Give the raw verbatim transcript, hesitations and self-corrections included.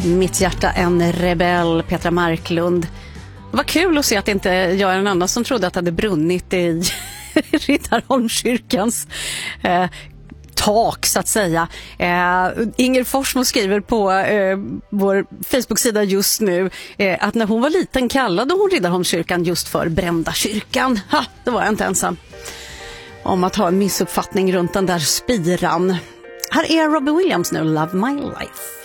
Mitt hjärta en rebell, Petra Marklund. Vad kul att se att inte jag är en annan som trodde att det hade brunnit i Riddarholmskyrkans eh, tak, så att säga. Eh, Inger Forsmo skriver på eh, vår Facebook-sida just nu eh, att när hon var liten kallade hon Riddarholmskyrkan just för Brända kyrkan. Ha, det var jag inte ensam om att ha en missuppfattning runt den där spiran. Här är Robbie Williams nu, Love My Life.